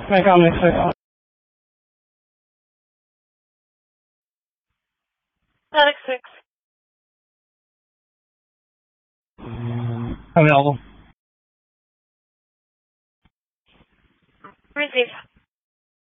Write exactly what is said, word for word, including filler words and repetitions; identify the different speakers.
Speaker 1: Make on, make on.
Speaker 2: Alex six.
Speaker 1: Available.
Speaker 2: Receive.